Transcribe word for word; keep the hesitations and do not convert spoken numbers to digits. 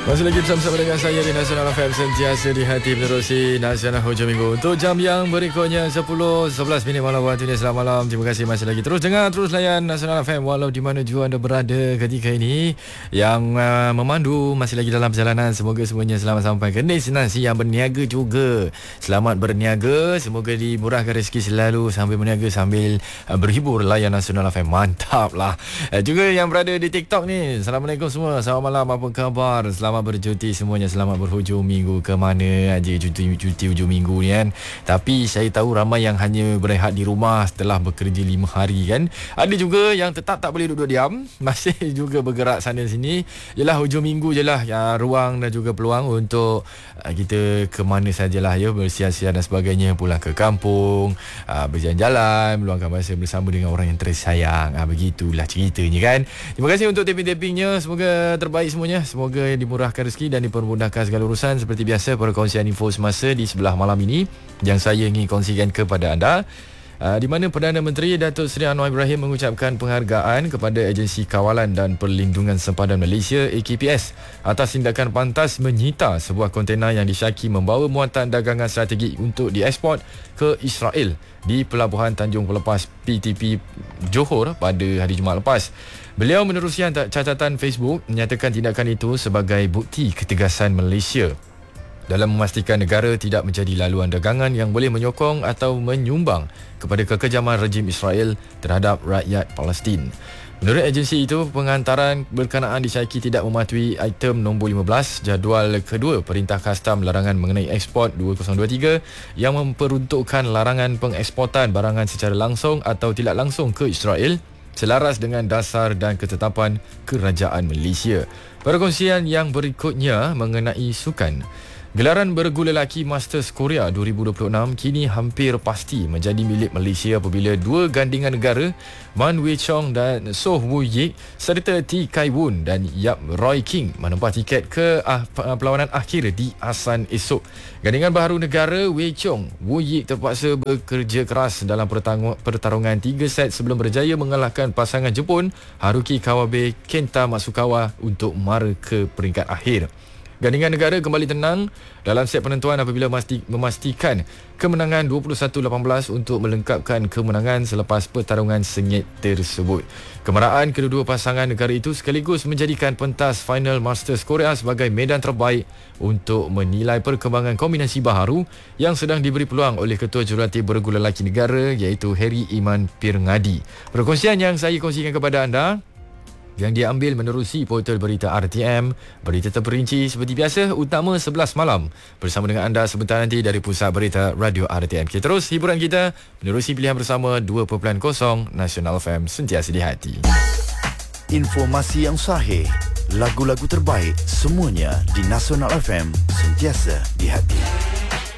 Masih lagi bersama dengan saya di Nasional F M, sentiasa di hati menerusi Nasional Hujung Minggu. Untuk jam yang berikutnya sepuluh sebelas minit malam waktu ini. Selamat malam. Terima kasih masih lagi terus dengar, terus layan Nasional F M walau di mana jua anda berada ketika ini. Yang uh, memandu masih lagi dalam perjalanan. Semoga semuanya selamat sampai ke destinasi. Yang berniaga juga selamat berniaga. Semoga dimurahkan rezeki selalu sambil berniaga sambil uh, berhibur layan Nasional F M. Mantap lah. Uh, juga yang berada di TikTok ni, Assalamualaikum semua. Selamat malam, apa khabar? Selamat Selamat bercuti semuanya. Selamat berhujung minggu. Ke mana aja cuti-cuti hujung minggu ni kan. Tapi saya tahu ramai yang hanya berehat di rumah setelah bekerja lima hari kan. Ada juga yang tetap tak boleh duduk diam, masih juga bergerak sana sini. Yalah, hujung minggu je lah ya, ruang dan juga peluang untuk uh, kita ke mana sajalah ya, bersiar-siar dan sebagainya, pulang ke kampung, uh, berjalan-jalan, meluangkan masa bersama dengan orang yang tersayang. uh, Begitulah ceritanya kan. Terima kasih untuk taping-tapingnya. Semoga terbaik semuanya. Semoga dimurahkan rezeki dan dipermudahkan segala urusan. Seperti biasa, perkongsian info semasa di sebelah malam ini yang saya ingin kongsikan kepada anda, uh, di mana Perdana Menteri Datuk Seri Anwar Ibrahim mengucapkan penghargaan kepada Agensi Kawalan dan Perlindungan Sempadan Malaysia A K P S atas tindakan pantas menyita sebuah kontena yang disyaki membawa muatan dagangan strategik untuk dieksport ke Israel di Pelabuhan Tanjung Pelepas P T P Johor pada hari Jumaat lepas. Beliau menerusi catatan Facebook menyatakan tindakan itu sebagai bukti ketegasan Malaysia dalam memastikan negara tidak menjadi laluan dagangan yang boleh menyokong atau menyumbang kepada kekejaman rejim Israel terhadap rakyat Palestin. Menurut agensi itu, pengantaran berkenaan disyaki tidak mematuhi item nombor lima belas jadual kedua Perintah Kastam Larangan mengenai ekspor dua ribu dua puluh tiga yang memperuntukkan larangan pengeksportan barangan secara langsung atau tidak langsung ke Israel selaras dengan dasar dan ketetapan Kerajaan Malaysia. Perkongsian yang berikutnya mengenai sukan. Gelaran bergu lelaki Masters Korea dua ribu dua puluh enam kini hampir pasti menjadi milik Malaysia apabila dua gandingan negara, Man Wei Chong dan Soh Woo Yik serta T Kai Woon dan Yap Roy King menempah tiket ke ah, perlawanan akhir di Asan esok. Gandingan baharu negara Wei Chong Woo Yik terpaksa bekerja keras dalam pertarungan tiga set sebelum berjaya mengalahkan pasangan Jepun Haruki Kawabe Kenta Matsukawa untuk mara ke peringkat akhir. Gandingan negara kembali tenang dalam set penentuan apabila memastikan kemenangan dua puluh satu lapan belas untuk melengkapkan kemenangan selepas pertarungan sengit tersebut. Kemeraan kedua-dua pasangan negara itu sekaligus menjadikan pentas final Masters Korea sebagai medan terbaik untuk menilai perkembangan kombinasi baharu yang sedang diberi peluang oleh Ketua Jurulatih Bergu Lelaki Negara iaitu Harry Iman Pirngadi. Perkongsian yang saya kongsikan kepada anda yang diambil menerusi portal berita R T M. Berita terperinci seperti biasa utama sebelas malam bersama dengan anda sebentar nanti dari Pusat Berita Radio R T M. Kita terus hiburan kita menerusi pilihan bersama dua titik kosong Nasional F M, sentiasa di hati. Informasi yang sahih, lagu-lagu terbaik, semuanya di Nasional F M, sentiasa di hati.